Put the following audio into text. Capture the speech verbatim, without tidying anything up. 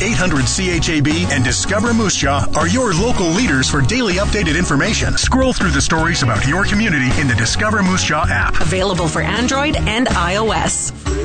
eight hundred C H A B and Discover Moose Jaw are your local leaders for daily updated information. Scroll through the stories about your community in the Discover Moose Jaw app. Available for Android and iOS.